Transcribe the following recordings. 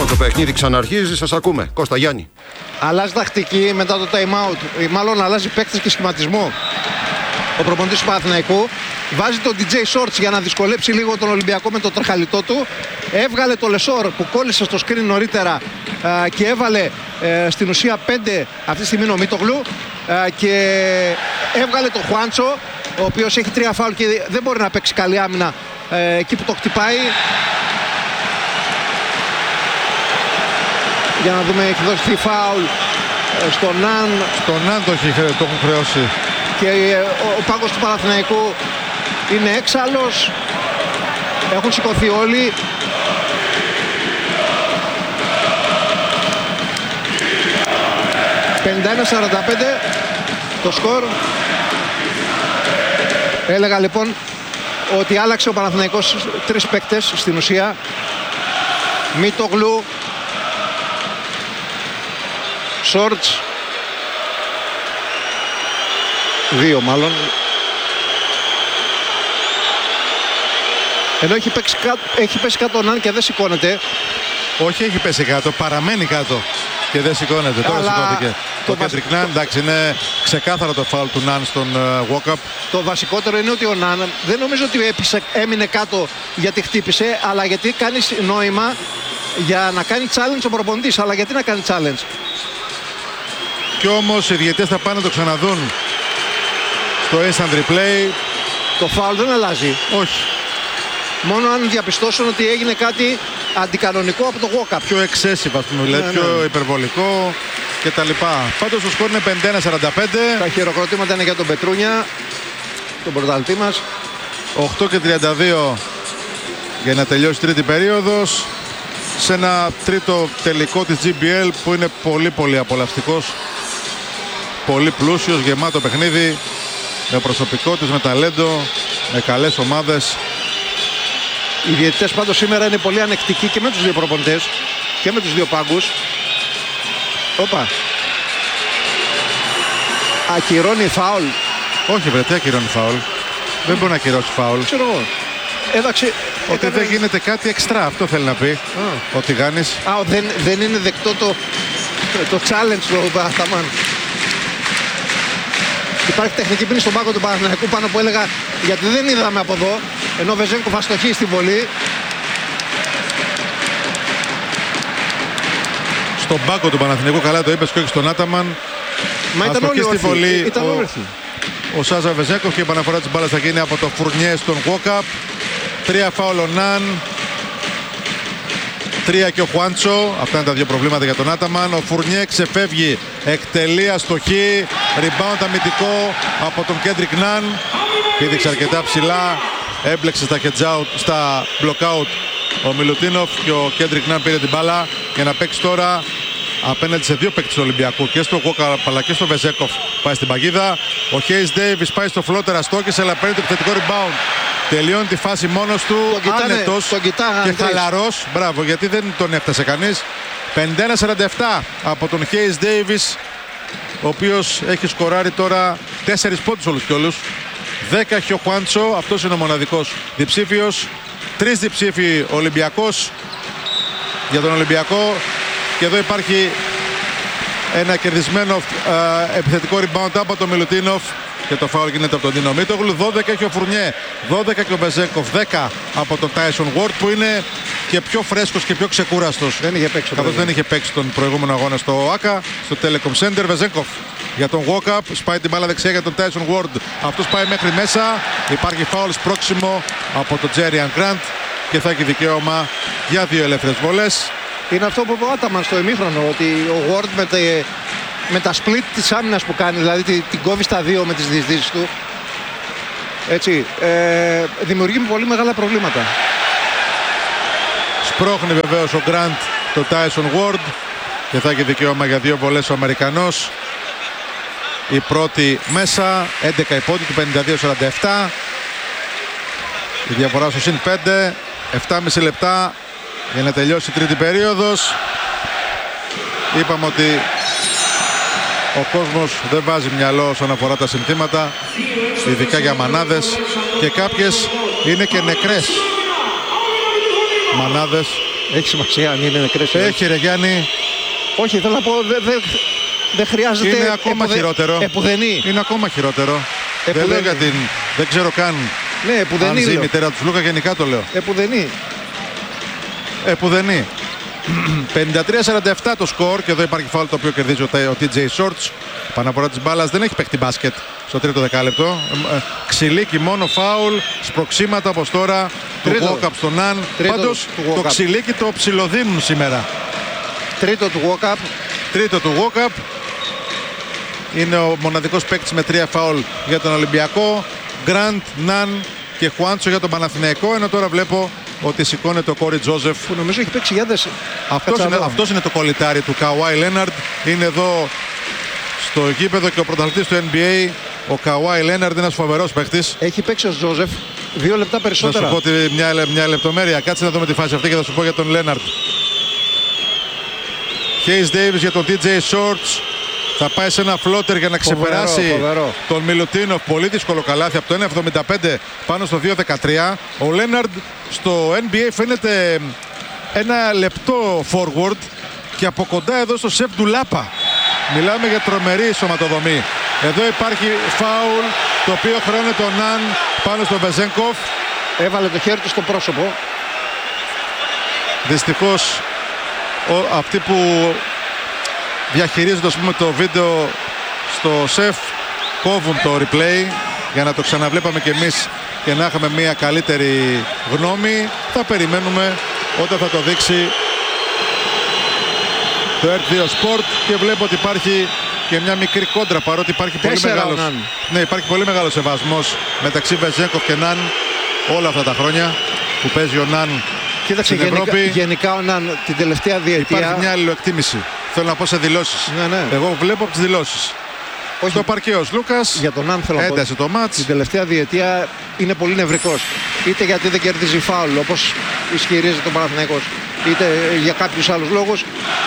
Λοιπόν, το παιχνίδι ξαναρχίζει, σας ακούμε. Κώστα, Γιάννη. Αλλάζει τακτική μετά το time out. Μάλλον αλλάζει παίκτες και σχηματισμό. Ο προπονητής του Παναθηναϊκού βάζει τον DJ Shorts για να δυσκολέψει λίγο τον Ολυμπιακό με το τραχαλιτό του. Έβγαλε το Λεσόρ που κόλλησε στο screen νωρίτερα και έβαλε στην ουσία 5 αυτή τη στιγμή ο Μίτογλου και έβγαλε τον Χουάντσο, ο οποίος έχει 3 φάουλ και δεν μπορεί να παίξει καλή άμυνα εκεί που το χτυπάει. Για να δούμε, έχει δώσει φάουλ στον Ναν. Στον Ναν το έχουν χρεώσει. Και ο πάγκος του Παναθηναϊκού είναι έξαλλος. Έχουν σηκωθεί όλοι. «51-45» το σκορ. Έλεγα λοιπόν ότι άλλαξε ο Παναθηναϊκός 3 παίκτες στην ουσία. Μίτογλου, Σόρτς, 2 μάλλον. Ενώ έχει πέσει κάτω ο Ναν και δεν σηκώνεται. Όχι, έχει πέσει κάτω, παραμένει κάτω και δεν σηκώνεται. Τώρα σηκώθηκε. Το Κέντρικ Ναν, εντάξει, είναι ξεκάθαρο το φάουλ του Ναν στον walk-up. Το βασικότερο είναι ότι ο Ναν δεν νομίζω ότι έμεινε κάτω γιατί χτύπησε, αλλά γιατί κάνει νόημα για να κάνει challenge ο προπονητής. Αλλά γιατί να κάνει challenge? Κι όμως οι διαιτητές θα πάνε να το ξαναδούν στο instant replay. Το φάουλ δεν αλλάζει. Όχι. Μόνο αν διαπιστώσουν ότι έγινε κάτι αντικανονικό από το walk-up. Πιο excessive, ας πούμε, δηλαδή πιο υπερβολικό και τα λοιπά. Πάντως το σκορ είναι 51-45. Τα χειροκροτήματα είναι για τον Πετρούνια, τον πρωταθλητή μας. 8:32 για να τελειώσει τρίτη περίοδος. Σε ένα τρίτο τελικό της GBL που είναι πολύ πολύ απολαυστικός. Πολύ πλούσιος, γεμάτο παιχνίδι. Με προσωπικότητες, με ταλέντο, με καλές ομάδες. Οι διαιτητές πάντως σήμερα είναι πολύ ανεκτικοί και με τους δύο προπονητές και με τους δύο πάγκους. Όπα. Ακυρώνει φάουλ. Όχι βρε, τι ακυρώνει φάουλ? Δεν μπορεί να ακυρώσει φάουλ. Ξέρω εγώ. Έδαξε. Ότι δεν γίνεται κάτι εξτρά, αυτό θέλει να πει. Ότι κάνεις. Δεν είναι δεκτό το challenge του Μπαχταμάν. Υπάρχει τεχνική ποινή στον πάγκο του Παναθηναϊκού πάνω που έλεγα γιατί δεν είδαμε από εδώ. Ενώ ο Βεζένκοφ αστοχεί στη βολή. Στον πάγκο του Παναθηναϊκού, καλά το είπες και όχι στον Άταμαν. Μα ήταν όλοι στη βολή ο Σάζα Βεζένκοφ και η επαναφορά της μπάλας θα γίνει από το Φουρνιέ στον walk-up. 3 φάουλ ο Ναν. 3 και ο Χουάντσο. Αυτά είναι τα δύο προβλήματα για τον Άταμαν. Ο Φουρνιέ ξεφεύγει, εκτελεί αστοχή. Rebound αμυντικό από τον Κέντρικ Ναν. Πήδηξε αρκετά ψηλά. Έμπλεξε στα block-out ο Μιλουτίνοφ και ο Κέντρικ Ναν πήρε την μπάλα για να παίξει τώρα απέναντι σε δύο παίκτες του Ολυμπιακού, και στο Walker αλλά και στο Βεζέκοφ. Πάει στην παγίδα. Ο Χέις Ντέιβις πάει στο φλότερ, αστόκησε, αλλά παίρνει το επιθετικό rebound. Τελειώνει τη φάση μόνος του, άνετος και χαλαρός. Μπράβο, γιατί δεν τον έφτασε κανείς. 51-47 από τον Χέις Ντέιβις, ο οποίος έχει σκοράρει τώρα 4 πόντους όλους και όλους. 10 έχει ο Χουάντσο, αυτός είναι ο μοναδικός διψήφιος. 3 διψήφοι Ολυμπιακός για τον Ολυμπιακό. Και εδώ υπάρχει ένα κερδισμένο επιθετικό rebound από τον Μιλουτίνοφ και το φάουλ γίνεται από τον Ντίνο Μίτογλου. 12 έχει ο Φουρνιέ, 12 και ο Βεζέκοφ, 10 από τον Τάισον Γουόρτ που είναι και πιο φρέσκος και πιο ξεκούραστος. Δεν είχε παίξει, καθώς δεν είχε παίξει τον προηγούμενο αγώνα στο ΆΚΑ, στο Telecom Center. Βεζέκοφ για τον walk-up, σπάει την μπάλα δεξιά για τον Τάισον Γουόρτ. Αυτός πάει μέχρι μέσα, υπάρχει φάουλ σπρώξιμο από τον Τζέριαν Γκραντ και θα έχει δικαίωμα για 2 ελεύθερες βολές. Είναι αυτό που είπε ο Άταμαν στο ημίχρονο, ότι ο Γουόρτ με τα split της άμυνας που κάνει, δηλαδή την κόβει στα 2 με τις διεισδύσεις του, έτσι, δημιουργεί πολύ μεγάλα προβλήματα. Σπρώχνει βεβαίως ο Γκραντ το Τάισον Γουόρτ και θα έχει δικαίωμα για 2 βολές ο Αμερικανός. Η πρώτη μέσα, 11 η πόντη του, 52-47. Η διαφορά στο συν 5, 7,5 λεπτά για να τελειώσει η τρίτη περίοδος. Είπαμε ότι ο κόσμος δεν βάζει μυαλό όσον αφορά τα συνθήματα, ειδικά για μανάδες, και κάποιες είναι και νεκρές μανάδες Έχει σημασία αν είναι νεκρές. Έχει, ρε Γιάννη. Όχι, θέλω να πω, δεν χρειάζεται. Είναι ακόμα χειρότερο. Επουδενή. Είναι ακόμα χειρότερο. Δεν λέω για την. Δεν ξέρω καν. Ναι, επουδενή. Αν ζει η μητέρα του Λούκα, γενικά το λέω. Επουδενή. Επουδενή. 53-47 το σκορ και εδώ υπάρχει φάουλ το οποίο κερδίζει ο TJ Shorts. Παναφορά της μπάλας, δεν έχει παίχτη μπάσκετ στο τρίτο δεκάλεπτο. Ξυλίκι μόνο, φάουλ, σπροξήματα όπως τώρα του Walkup στον Ναν. Πάντως το ξυλίκι το ψιλοδίνουν σήμερα. Τρίτο του Walkup. Τρίτο του Walkup. Είναι ο μοναδικός παίκτης με 3 φάουλ για τον Ολυμπιακό. Γκραντ, Ναν και Χουάντσο για τον Παναθηναϊκό. Ενώ τώρα βλέπω ότι σηκώνεται ο Κόρι Τζόζεφ. Που νομίζω έχει παίξει γιάδες. Αυτός είναι το κολλητάρι του Καουάι Λέναρντ. Είναι εδώ στο γήπεδο και ο πρωταθλητής του NBA. Ο Καουάι Λέναρντ είναι ένας φοβερός παίκτης. Έχει παίξει ο Τζόζεφ 2 λεπτά περισσότερα. Θα σου πω μια λεπτομέρεια. Κάτσε να δούμε τη φάση αυτή και θα σου πω για τον Λέναρντ. Χέις Ντέιβις για τον TJ Shorts. Θα πάει σε ένα φλότερ για να ξεπεράσει τον Μιλουτίνοφ. Πολύ δύσκολο καλάθι από το 1.75 πάνω στο 2.13. Ο Λέναρντ στο NBA φαίνεται ένα λεπτό forward και από κοντά εδώ στο σεφ ντουλάπα. Μιλάμε για τρομερή σωματοδομή. Εδώ υπάρχει φάουλ το οποίο χρώνεται ο Ναν πάνω στο Βεζένκοφ. Έβαλε το χέρι του στο πρόσωπο. Δυστυχώς αυτοί που διαχειρίζονται το βίντεο στο σεφ κόβουν το replay για να το ξαναβλέπαμε κι εμείς και να έχουμε μια καλύτερη γνώμη. Θα περιμένουμε όταν θα το δείξει το R2 Sport και βλέπω ότι υπάρχει και μια μικρή κόντρα, παρότι υπάρχει υπάρχει πολύ μεγάλος σεβασμός μεταξύ Βεζένκοφ και Ναν όλα αυτά τα χρόνια που παίζει ο Ναν. Κοίταξε, γενικά ο Ναν την τελευταία διετία. Υπάρχει μια αλληλοεκτίμηση. Θέλω να πω σε δηλώσεις. Ναι. Εγώ βλέπω από τις δηλώσεις. Όχι. Στο παρκείο Λούκας για τον Ναν θέλω να πω. Το μάτς. Την τελευταία διετία είναι πολύ νευρικός. Είτε γιατί δεν κερδίζει φάουλ όπως ισχυρίζεται τον Παναθηναϊκός, είτε για κάποιους άλλους λόγους.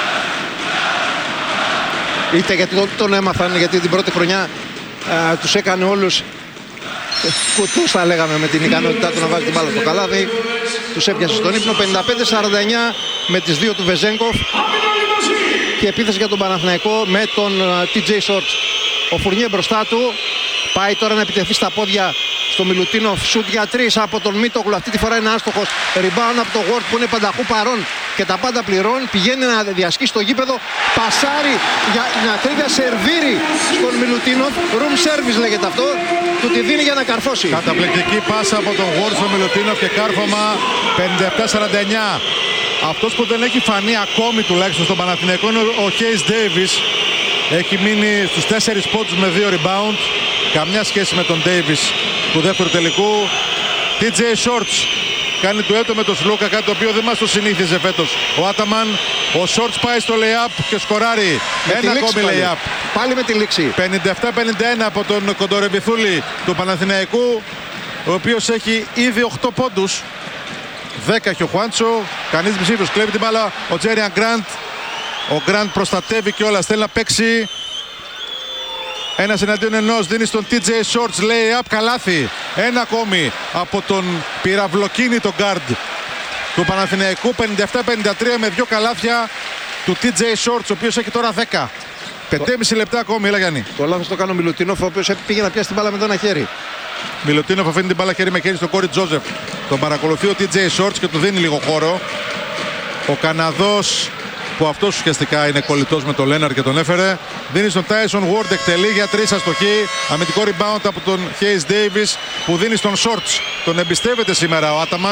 Είτε γιατί τον έμαθαν, γιατί την πρώτη χρονιά τους έκανε όλους κουτούς, θα λέγαμε, με την ικανότητά του να βάζει την μπάλα στο καλάθι. Τους έπιασε στον ύπνο. 55-49 με τις 2 του Βεζένκοφ. Και επίθεση για τον Παναθηναϊκό με τον TJ Shorts. Ο Φουρνιέ μπροστά του. Πάει τώρα να επιτεθεί στα πόδια στο Μιλουτίνοφ. Σουτ για 3 από τον Μίτογλου. Αυτή τη φορά είναι άστοχος. Rebound από τον Ward που είναι πανταχού παρόν και τα πάντα πληρώνει. Πηγαίνει να διασκήσει το γήπεδο. Πασάρι για την ακρίβεια, σερβίρει στον Μιλουτίνοφ. Room service λέγεται αυτό. Του τη δίνει για να καρφώσει. Καταπληκτική πάσα από τον Ward στο Μιλουτίνοφ και κάρφωμα 57-49. Αυτός που δεν έχει φανεί ακόμη τουλάχιστον στον Παναθηναϊκό είναι ο Χέις Ντέιβις. Έχει μείνει στους 4 πόντους με 2 rebound. Καμιά σχέση με τον Ντέιβις του δεύτερου τελικού. TJ Shorts κάνει ντουέτο με τον Σλούκα, κάτι το οποίο δεν μας το συνήθιζε φέτος. Ο Άταμαν, ο Shorts πάει στο lay-up και σκοράρει. Ένα ακόμη lay-up. Πάλι με τη λήξη. 57-51 από τον Κοντορεμπιθούλη του Παναθηναϊκού, ο οποίος έχει ήδη 8 πόντους. 10 έχει ο Χουάντσο, κανείς ψήφιος, κλέβει την μπάλα ο Τζέριαν Γκραντ. Ο Γκραντ προστατεύει και όλα, θέλει να παίξει. Ένας εναντίον ενός, δίνει στον TJ Shorts, lay-up, καλάθι. Ένα ακόμη από τον πυραυλοκίνητο τον guard του Παναθηναϊκού. 57-53 με 2 καλάθια του TJ Shorts, ο οποίος έχει τώρα 10. 5,5 λεπτά ακόμη, έλα Γιάννη. Το λάθος το κάνει ο Μιλουτίνοφ, ο οποίος πήγε να πιάσει την μπάλα με το ένα χέρι. Μιλουτίνοφ αφήνει την μπάλα χέρι με χέρι στον Κόρι Τζόζεφ. Τον παρακολουθεί ο TJ Shorts και του δίνει λίγο χώρο. Ο Καναδός, που αυτός ουσιαστικά είναι κολλητός με τον Λέναρντ και τον έφερε, δίνει στον Tyson Ward, εκτελεί για 3 αστοχή. Αμυντικό rebound από τον Hayes Davis που δίνει στον Shorts. Τον εμπιστεύεται σήμερα ο Άταμαν.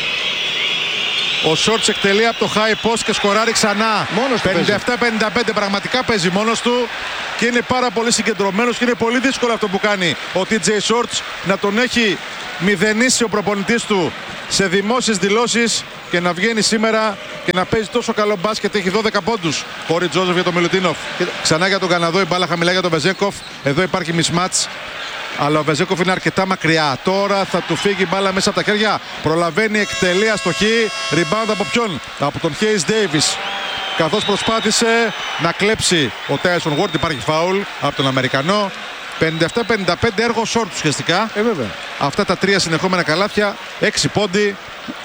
Ο Shorts εκτελεί από το high post και σκοράρει ξανά. 57-55, πραγματικά παίζει μόνος του και είναι πάρα πολύ συγκεντρωμένος και είναι πολύ δύσκολο αυτό που κάνει ο TJ Shorts, να τον έχει μηδενίσει ο προπονητής του σε δημόσιες δηλώσεις και να βγαίνει σήμερα και να παίζει τόσο καλό μπάσκετ. Έχει 12 πόντους. Κόρι Τζόζεφ για τον Μιλουτίνοφ. Ξανά για τον Καναδό, η μπάλα χαμηλά για τον Βεζένκοφ. Εδώ υπάρχει mismatch, αλλά ο Βεζένκοφ είναι αρκετά μακριά. Τώρα θα του φύγει η μπάλα μέσα από τα χέρια. Προλαβαίνει, εκτελεί αστοχή. Rebound από ποιον? Από τον Hayes Davis. Καθώς προσπάθησε να κλέψει ο Tyson Ward, υπάρχει φάουλ από τον Αμερικανό. 57-55, έργο short ουσιαστικά. Βέβαια. Αυτά τα 3 συνεχόμενα καλάθια, 6 πόντι.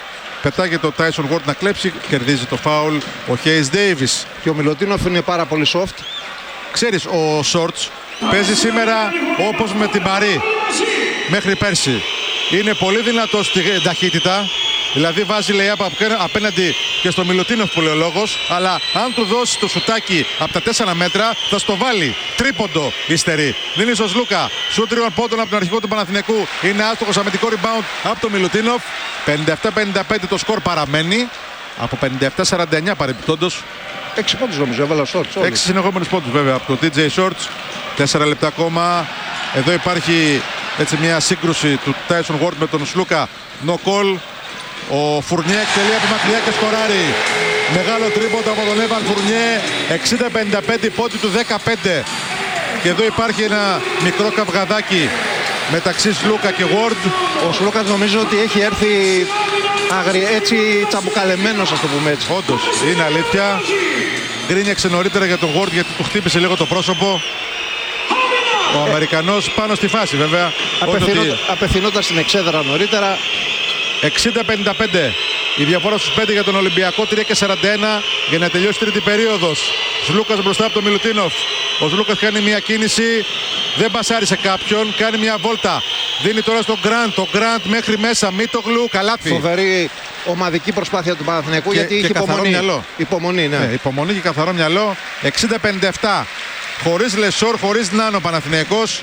Πετάγεται το Tyson Ward να κλέψει, κερδίζει το φάουλ ο Hayes Davis. Και ο Μιλωτίνοφ είναι πάρα πολύ soft. Ξέρεις, ο Shorts παίζει σήμερα όπως με την Παρί μέχρι πέρσι. Είναι πολύ δυνατός στην ταχύτητα, δηλαδή βάζει layup απέναντι και στο Μιλωτίνοφ που λέει ο λόγος, αλλά αν του δώσει το σουτάκι από τα 4 μέτρα θα στο βάλει. Τρίποντο υστερεί. Δίνει στο Σλούκα. Σουτ τριών πόντων από τον αρχηγό του Παναθηναϊκού. Είναι άστοχος, αμυντικό rebound από τον Μιλωτίνοφ. 57-55 το σκορ παραμένει. Από 57-49 παρεμπιπτόντως. 6 πόντους νομίζω, έβαλα ο Shorts. 6 συνεχόμενους πόντους βέβαια από το TJ Shorts. 4 λεπτά ακόμα. Εδώ υπάρχει έτσι μια σύγκρουση του Tyson Ward με τον Σλούκα. No call. Ο Φουρνιέ εκτελεί από μακριά και σκοράρει. Μεγάλο τρίποντο από τον Έβαν Φουρνιέ. 60-55 πόντι του 15. Και εδώ υπάρχει ένα μικρό καυγαδάκι μεταξύ Σλούκα και Ward. Ο Σλούκας νομίζω ότι έχει έρθει έτσι τσαμπουκαλεμένος, ας το πούμε έτσι. Όντως, είναι αλήθεια. Γκρίνιαξε νωρίτερα για τον Ward γιατί του χτύπησε λίγο το πρόσωπο. Ο Αμερικανός πάνω στη φάση βέβαια. Απευθυνόταν στην εξέδρα νωρίτερα. 60-55. Η διαφορά στους 5 για τον Ολυμπιακό. 3-41 για να τελειώσει τρίτη περίοδος. Σλούκας μπροστά από τον Μιλουτίνοφ. Ο Σλούκας κάνει μια κίνηση. Δεν πασάρει σε κάποιον. Κάνει μια βόλτα. Δίνει τώρα στον Γκραντ. Ο Γκραντ μέχρι μέσα. Μίτογλου. Καλάθι. Φοβερή ομαδική προσπάθεια του Παναθηναϊκού γιατί είχε υπομονή. Ναι. Υπομονή και καθαρό μυαλό. 60-57. Χωρίς Λεσόρ, χωρίς Νάνο Παναθηναϊκός.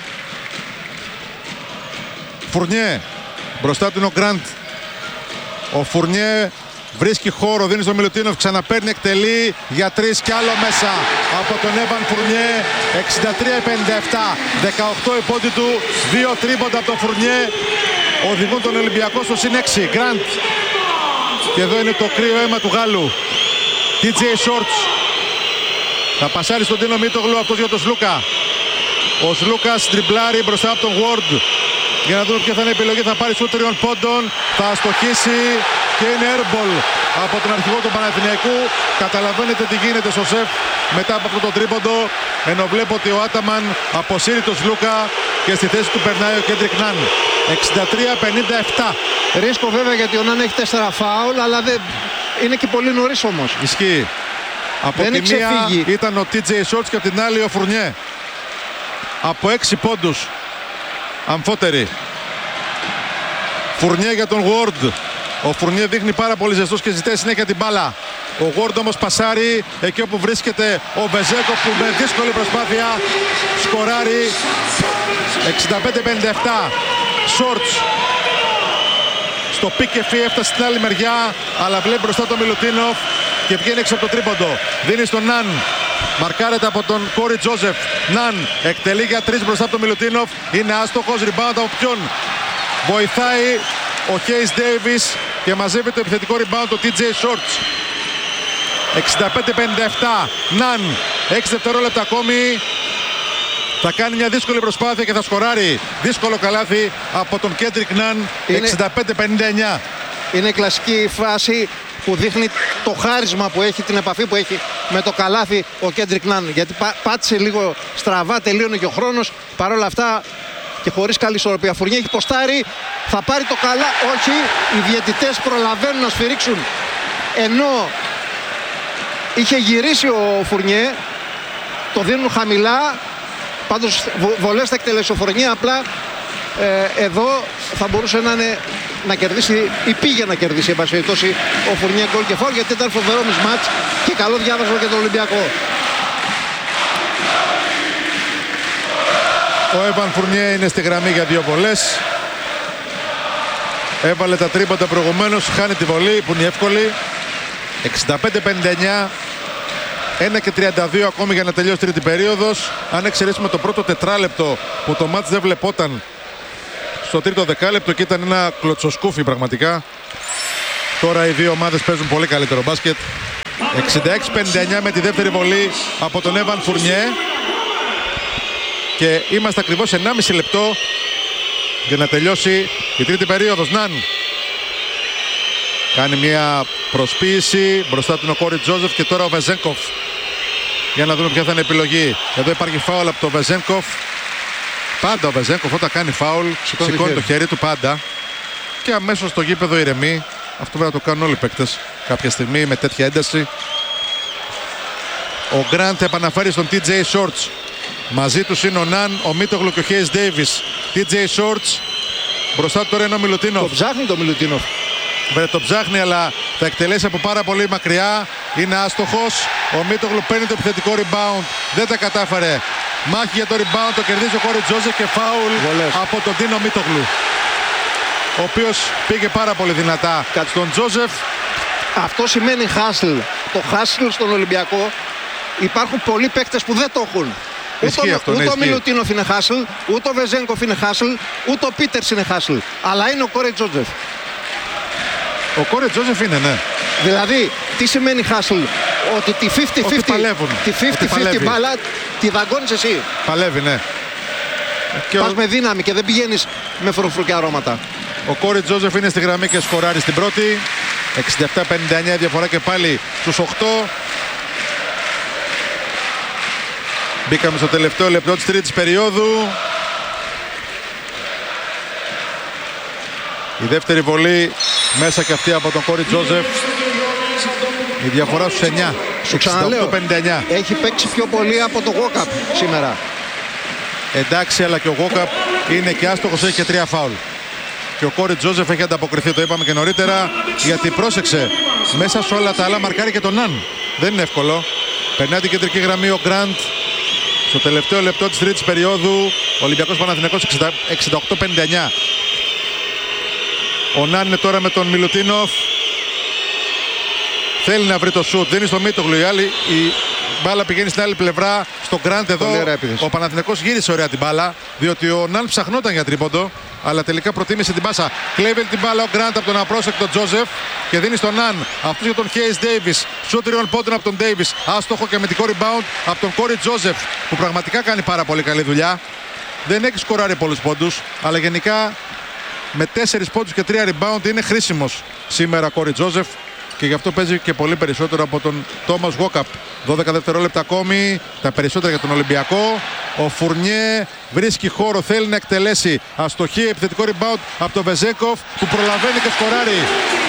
Φουρνιέ. Μπροστά του είναι ο Γκραντ. Ο Φουρνιέ βρίσκει χώρο, δίνει στον Μιλουτίνοφ, ξαναπαίρνει, εκτελεί για 3 κι άλλο μέσα από τον Έβαν Φουρνιέ. 63-57, 18 η πόντι του, 2 τρίποντα από τον Φουρνιέ. Οδηγούν τον Ολυμπιακό στο συν 6. Γκραντ. Και εδώ είναι το κρύο αίμα του Γάλλου. TJ Shorts. Θα πασάρει στον Τίνο Μίτογλου, αυτός για τον Σλούκα. Ο Σλούκας τριπλάρει μπροστά από τον Ward. Για να δούμε ποια θα είναι η επιλογή. Θα πάρει σούτ 3 πόντων. Θα αστοχίσει και είναι airball από τον αρχηγό του Παναθηναϊκού. Καταλαβαίνετε τι γίνεται στο σεφ μετά από αυτό το τρίποντο. Ενώ βλέπω ότι ο Άταμαν αποσύρει τον Σλούκα και στη θέση του περνάει ο Κέντρικ Ναν. 63-57. Ρίσκο βέβαια γιατί ο Ναν έχει 4 φάουλ, αλλά δεν είναι και πολύ νωρίς όμως. Ισχύει. Από δεν τη μία ήταν ο TJ Shorts και από την άλλη ο Φουρνιέ. Από 6 πόντους. Αμφότερη. Φουρνιέ για τον Ward. Ο Φουρνιέ δείχνει πάρα πολύ ζεστός και ζητάει συνέχεια την μπάλα. Ο Ward όμως πασάρει εκεί όπου βρίσκεται ο Βεζέκοφ που με δύσκολη προσπάθεια σκοράρει. 65-57. Shorts. Στο pick and fee έφτασε στην άλλη μεριά, αλλά βλέπει μπροστά τον Μιλουτίνοφ και βγαίνει έξω από το τρίποντο. Δίνει στον Ναν. Μαρκάρεται από τον Κόρι Τζόζεφ. Ναν εκτελεί για 3 μπροστά από τον Μιλουτίνοφ. Είναι άστοχος. Rebound από ποιον? Βοηθάει ο Hayes Davis και μαζεύει το επιθετικό rebound το TJ Shorts. 65-57. Ναν. 6 δευτερόλεπτα ακόμη. Θα κάνει μια δύσκολη προσπάθεια και θα σκοράρει. Δύσκολο καλάθι από τον Κέντρικ Ναν. 65-59. Είναι κλασική φάση που δείχνει το χάρισμα που έχει, την επαφή που έχει με το καλάθι ο Κέντρικ Ναν. Γιατί πάτησε λίγο στραβά, τελείωνε και ο χρόνος. Παρ' όλα αυτά και χωρίς καλή ισορροπία. Φουρνιέ έχει ποστάρει, θα πάρει το καλά. Όχι, οι διαιτητές προλαβαίνουν να σφυρίξουν. Ενώ είχε γυρίσει ο Φουρνιέ, το δίνουν χαμηλά. Πάντως βολές θα εκτελέσει ο Φουρνιέ. Απλά εδώ θα μπορούσε να κερδίσει ή πήγε να κερδίσει εν πάση περιπτώσει ο Φουρνιέ γκολ και φάουλ, γιατί ήταν φοβερό μισμάτς και καλό διάβασμα για τον Ολυμπιακό. Ο Έβαν Φουρνιέ είναι στη γραμμή για 2 βολές. Έβαλε τα τρίποτα προηγουμένως, χάνει τη βολή που είναι εύκολη. 65-59. 1 και 32 ακόμη για να τελειώσει τρίτη περίοδος. Αν εξαιρέσουμε το πρώτο τετράλεπτο που το μάτς δεν βλεπόταν στο τρίτο δεκάλεπτο και ήταν ένα κλωτσοσκούφι πραγματικά. Τώρα οι δύο ομάδες παίζουν πολύ καλύτερο μπάσκετ. 66-59 με τη δεύτερη βολή από τον Έβαν Φουρνιέ. Και είμαστε ακριβώς 1,5 λεπτό για να τελειώσει η τρίτη περίοδος. Ναν κάνει μια προσποίηση. Μπροστά του είναι ο Κόρι Τζόζεφ και τώρα ο Βεζέγκοφ. Για να δούμε ποια θα είναι η επιλογή. Εδώ υπάρχει φάουλ από τον Βεζέγκοφ. Πάντα ο Βεζέγκοφ όταν κάνει φάουλ σηκώνει το χέρι του πάντα. Και αμέσως στο γήπεδο ηρεμεί. Αυτό πρέπει να το κάνουν όλοι οι παίκτες κάποια στιγμή με τέτοια ένταση. Ο Γκραντ επαναφέρει στον TJ Shorts. Μαζί τους είναι ο Ναν, ο Μίτογλου και ο Hayes Davis. TJ Shorts. Μπροστά του τώρα είναι ο Μιλουτίνοφ. Το ψάχνει το Μιλουτίνοφ. Βέβαια το ψάχνει, αλλά θα εκτελέσει από πάρα πολύ μακριά. Είναι άστοχος. Ο Μίτογλου παίρνει το επιθετικό rebound. Δεν τα κατάφερε. Μάχη για το rebound. Το κερδίζει ο Κόρι Τζόζεφ και φάουλ από τον Ντίνο Μίτογλου, ο οποίος πήγε πάρα πολύ δυνατά στον Τζόζεφ. Αυτό σημαίνει hustle. Το hustle στον Ολυμπιακό υπάρχουν πολλοί παίκτες που δεν το έχουν. Ούτε ο Μιλουτίνοφ είναι hustle, ούτε ο Βεζένκοφ είναι hustle, ούτε ο Πίτερς είναι hustle. Αλλά είναι ο Κόρι Τζόζεφ. Ο Κόρι Τζόζεφ είναι, ναι. Δηλαδή, τι σημαίνει hustle? Ότι τη 50-50 μπάλα τη δαγκώνεις εσύ. Παλεύει, ναι. Πας με δύναμη και δεν πηγαίνεις με φρουφρού αρώματα. Ο Κόρι Τζόζεφ είναι στη γραμμή και σκοράρει στην πρώτη. 67-59 διαφορά και πάλι στους 8. Μπήκαμε στο τελευταίο λεπτό της τρίτης περίοδου. Η δεύτερη βολή μέσα και αυτή από τον Κόρι Τζόζεφ. Η διαφορά στους 9. Σου ξαναλέω, έχει παίξει πιο πολύ από το Walkup σήμερα. Εντάξει, αλλά και ο Walkup είναι και άστοχος, έχει και 3 φάουλ. Και ο Κόρι Τζόζεφ έχει ανταποκριθεί, το είπαμε και νωρίτερα, γιατί πρόσεξε, μέσα σε όλα τα άλλα μαρκάρει και τον Ναν. Δεν είναι εύκολο. Περνάει την κεντρική γραμμή ο Γκραντ στο τελευταίο λεπτό της τρίτης περίοδου. Ολυμπιακός Παναθηναϊκός 68-59. Ο Ναν είναι τώρα με τον Μιλουτίνοφ. Θέλει να βρει το σουτ, δίνει στο Μίτογλου. Η μπάλα πηγαίνει στην άλλη πλευρά. Στο Γκραντ εδώ ο Παναθηναϊκός γύρισε ωραία την μπάλα, διότι ο Ναν ψαχνόταν για τρίποντο, αλλά τελικά προτίμησε την πάσα. Κλέβει την μπάλα ο Γκραντ από τον απρόσεκτο Τζόζεφ και δίνει στον Ναν. Αυτός για τον Hayes Davis. Σουτ τριών πόντων από τον Davis. Άστοχο και αμυντικό rebound από τον Κόρι Τζόζεφ, που πραγματικά κάνει πάρα πολύ καλή δουλειά. Δεν έχει σκοράρει πολλούς πόντους, αλλά γενικά με 4 πόντους και 3 rebound είναι χρήσιμος σήμερα ο Κόρι Τζόζεφ. Και γι' αυτό παίζει και πολύ περισσότερο από τον Τόμας Walkup. 12 δευτερόλεπτα ακόμη, τα περισσότερα για τον Ολυμπιακό. Ο Φουρνιέ βρίσκει χώρο, θέλει να εκτελέσει. Αστοχή, επιθετικό rebound από τον Βεζένκοφ, που προλαβαίνει και σκοράρει.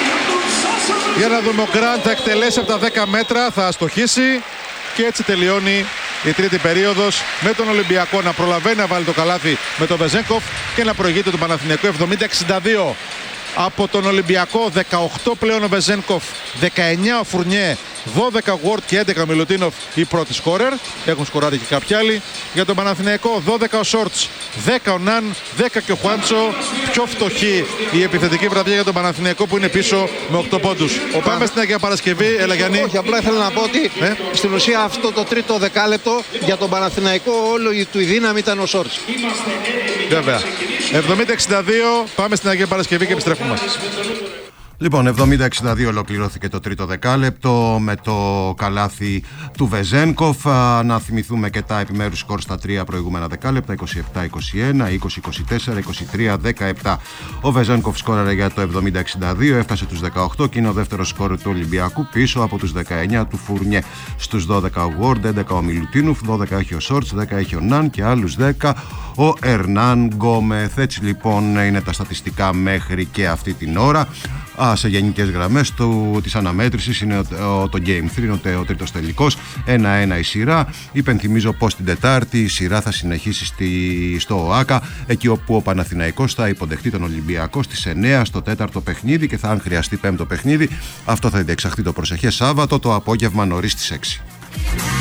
Για να δούμε, ο Γκραντ θα εκτελέσει από τα 10 μέτρα, θα αστοχήσει. Και έτσι τελειώνει η τρίτη περίοδος, με τον Ολυμπιακό να προλαβαίνει να βάλει το καλάθι με τον Βεζένκοφ και να προηγείται τον Παναθηναϊκό 70-62. Από τον Ολυμπιακό 18 πλέον ο Βεζένκοφ, 19 ο Φουρνιέ, 12 ο Γουόρτ και 11 ο Μιλουτίνοφ οι πρώτοι σκόρερ. Έχουν σκοράρει και κάποιοι άλλοι. Για τον Παναθηναϊκό 12 ο Σόρτς, 10 ο Ναν, 10 και ο Χουάντσο. Πιο φτωχή η επιθετική βραδιά για τον Παναθηναϊκό, που είναι πίσω με 8 πόντους. Πάμε στην Αγία Παρασκευή, έλα Γιάννη. Όχι, απλά ήθελα να πω ότι στην ουσία αυτό το τρίτο δεκάλεπτο για τον Παναθηναϊκό όλο του η δύναμη ήταν ο Σόρτς. Βέβαια. 70-62, πάμε στην Αγία Παρασκευή και επιστρέφουμε. Λοιπόν, 70-62 ολοκληρώθηκε το τρίτο δεκάλεπτο με το καλάθι του Βεζένκοφ. Να θυμηθούμε και τα επιμέρους σκορ στα 3 προηγούμενα δεκάλεπτα, 27-21, 20-24, 23-17. Ο Βεζένκοφ σκόραρε για το 70-62, έφτασε τους 18 και είναι ο δεύτερος σκόρ του Ολυμπιακού, πίσω από τους 19 του Φουρνιέ. Στους 12 ο Γουόρντ, 11 ο Μιλουτίνοφ, 12 έχει ο Σόρτς, 10 έχει ο Ναν και άλλους 10 ο Ερνάν Γκόμεθ. Έτσι λοιπόν είναι τα στατιστικά μέχρι και αυτή την ώρα. Σε γενικές γραμμές της αναμέτρησης είναι το Game 3, είναι ο τρίτος τελικός, 1-1 η σειρά. Υπενθυμίζω πως την Τετάρτη η σειρά θα συνεχίσει στο ΟΑΚΑ, εκεί όπου ο Παναθηναϊκός θα υποδεχτεί τον Ολυμπιακό στις 9 στο τέταρτο παιχνίδι, και θα, αν χρειαστεί, πέμπτο παιχνίδι. Αυτό θα διεξαχθεί το προσεχές Σάββατο το απόγευμα νωρίς στις 6.